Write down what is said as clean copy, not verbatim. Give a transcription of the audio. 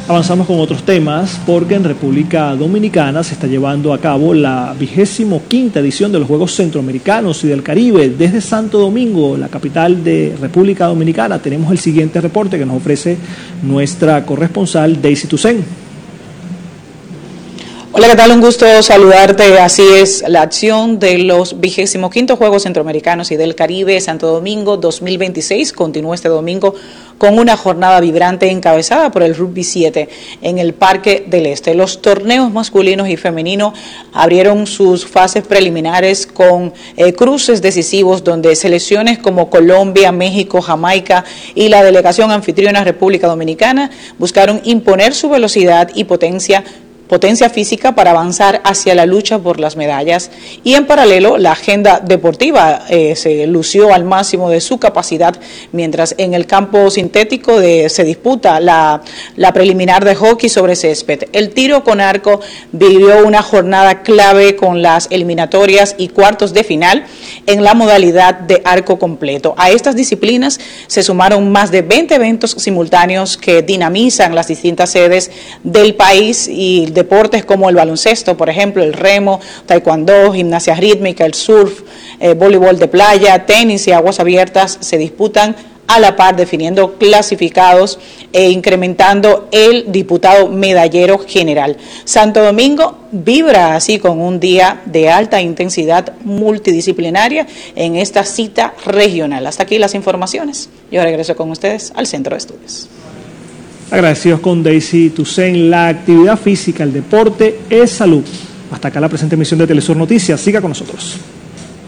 Avanzamos con otros temas porque en República Dominicana se está llevando a cabo la 25ª edición de los Juegos Centroamericanos y del Caribe. Desde Santo Domingo, la capital de República Dominicana, tenemos el siguiente reporte que nos ofrece nuestra corresponsal Daisy Toussaint. Hola, ¿qué tal? Un gusto saludarte. Así es, la acción de los 25º Juegos Centroamericanos y del Caribe Santo Domingo 2026 continúa este domingo con una jornada vibrante encabezada por el Rugby 7 en el Parque del Este. Los torneos masculinos y femeninos abrieron sus fases preliminares con cruces decisivos donde selecciones como Colombia, México, Jamaica y la delegación anfitriona República Dominicana buscaron imponer su velocidad y potencia física para avanzar hacia la lucha por las medallas, y en paralelo la agenda deportiva se lució al máximo de su capacidad, mientras en el campo sintético se disputa la preliminar de hockey sobre césped. El tiro con arco vivió una jornada clave con las eliminatorias y cuartos de final en la modalidad de arco completo. A estas disciplinas se sumaron más de 20 eventos simultáneos que dinamizan las distintas sedes del país, y deportes como el baloncesto, por ejemplo, el remo, taekwondo, gimnasia rítmica, el surf, voleibol de playa, tenis y aguas abiertas se disputan a la par, definiendo clasificados e incrementando el diputado medallero general. Santo Domingo vibra así con un día de alta intensidad multidisciplinaria en esta cita regional. Hasta aquí las informaciones. Yo regreso con ustedes al Centro de Estudios. Agradecidos con Daisy Toussaint. La actividad física, el deporte es salud. Hasta acá la presente emisión de Telesur Noticias. Siga con nosotros.